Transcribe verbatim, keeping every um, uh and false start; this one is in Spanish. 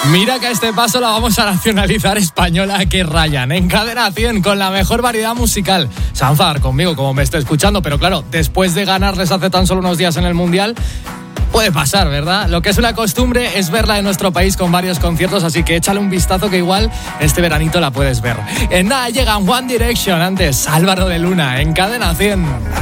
Mira que a este paso la vamos a nacionalizar española, que rayan. En Cadena cien con la mejor variedad musical. Se va a enfadar conmigo como me está escuchando, pero claro, después de ganarles hace tan solo unos días en el Mundial, puede pasar, ¿verdad? Lo que es una costumbre es verla en nuestro país con varios conciertos, así que échale un vistazo que igual este veranito la puedes ver. En nada llegan One Direction, antes Álvaro de Luna en Cadena cien.